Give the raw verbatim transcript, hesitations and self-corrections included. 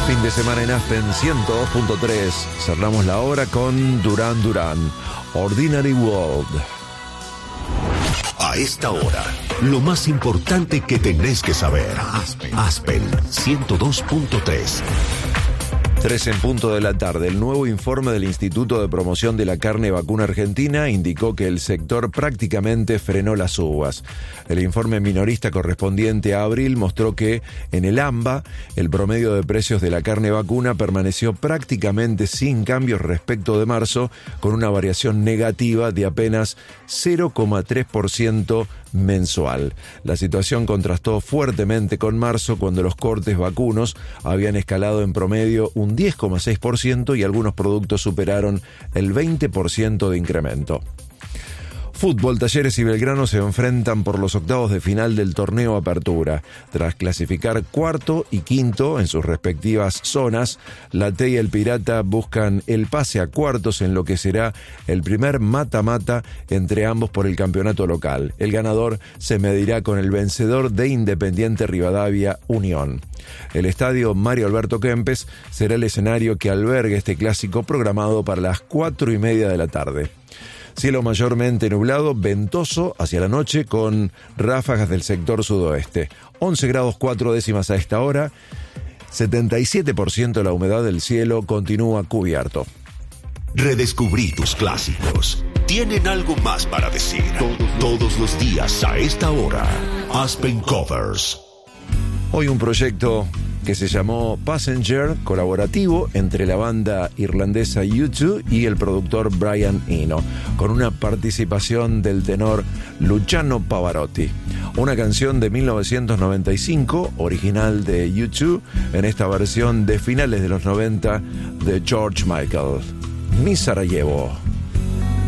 Fin de semana en Aspen ciento dos punto tres. Cerramos la hora con Duran Duran, Ordinary World. A esta hora, lo más importante que tenés que saber. Aspen, Aspen ciento dos punto tres. tres en punto de la tarde. El nuevo informe del Instituto de Promoción de la Carne Vacuna Argentina indicó que el sector prácticamente frenó las uvas. El informe minorista correspondiente a abril mostró que en el AMBA el promedio de precios de la carne vacuna permaneció prácticamente sin cambios respecto de marzo, con una variación negativa de apenas cero coma tres por ciento mensual. La situación contrastó fuertemente con marzo, cuando los cortes vacunos habían escalado en promedio un diez coma seis por ciento y algunos productos superaron el veinte por ciento de incremento. Fútbol, Talleres y Belgrano se enfrentan por los octavos de final del torneo Apertura. Tras clasificar cuarto y quinto en sus respectivas zonas, la T y el Pirata buscan el pase a cuartos en lo que será el primer mata-mata entre ambos por el campeonato local. El ganador se medirá con el vencedor de Independiente Rivadavia Unión. El estadio Mario Alberto Kempes será el escenario que albergue este clásico, programado para las cuatro y media de la tarde. Cielo mayormente nublado, ventoso hacia la noche, con ráfagas del sector sudoeste. once grados cuatro décimas a esta hora. setenta y siete por ciento de la humedad del cielo continúa cubierto. Redescubrí tus clásicos. Tienen algo más para decir. Todos los días a esta hora. Aspen Covers. Hoy un proyecto que se llamó Passenger, colaborativo entre la banda irlandesa U dos y el productor Brian Eno, con una participación del tenor Luciano Pavarotti. Una canción de mil novecientos noventa y cinco, original de U dos, en esta versión de finales de los noventa de George Michael. Mi Sarajevo.